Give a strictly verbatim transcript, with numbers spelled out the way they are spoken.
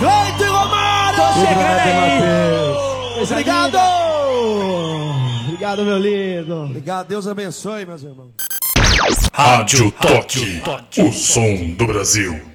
Cleiton e Romário! Tô chegando aí! Obrigado! Obrigado, meu lindo. Obrigado, Deus abençoe, meus irmãos. Rádio Toque, o som do Brasil.